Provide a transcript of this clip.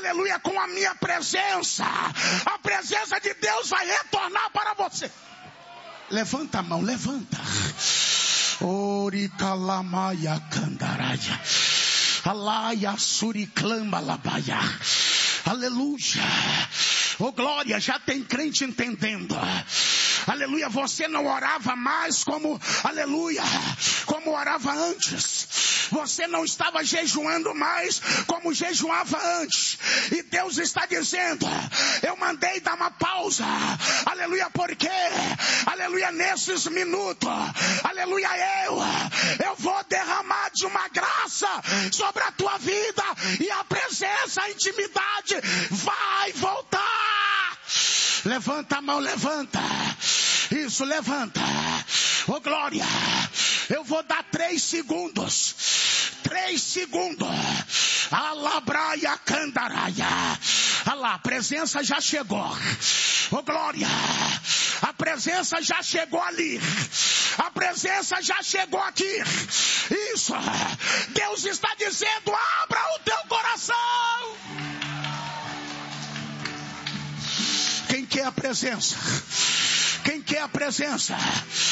aleluia, com a minha presença. A presença de Deus vai retornar para você. Levanta a mão, levanta. Orikalamaya Kandaraya. Alaya Suriclamba Labaia. Aleluia. Oh glória, já tem crente entendendo. Aleluia, você não orava mais como, aleluia, como orava antes. Você não estava jejuando mais como jejuava antes. E Deus está dizendo, eu mandei dar uma pausa. Aleluia, porque, aleluia, nesses minutos, aleluia, eu vou derramar de uma graça sobre a tua vida. E a presença, a intimidade vai voltar. Levanta a mão, levanta. Isso, levanta. Oh glória. Eu vou dar 3 segundos. 3 segundos. Alabraia Candaraia. Alá, a presença já chegou. Oh glória. A presença já chegou ali. A presença já chegou aqui. Isso. Deus está dizendo, abra o teu coração. Quem quer a presença? Quem quer a presença?